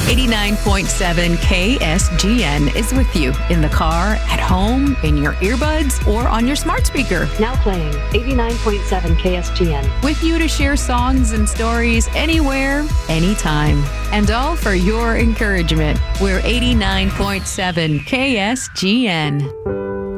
89.7 KSGN is with you in the car, at home, in your earbuds, or on your smart speaker. Now playing 89.7 KSGN. With you to share songs and stories anywhere, anytime. And all for your encouragement. We're 89.7 KSGN.